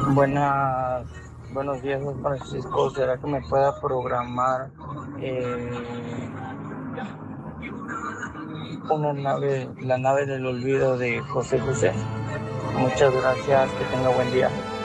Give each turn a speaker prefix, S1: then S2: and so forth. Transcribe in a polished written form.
S1: Buenas, buenos días, Juan Francisco. ¿Será que me pueda programar la nave del olvido de José José? Muchas gracias, que tenga buen día.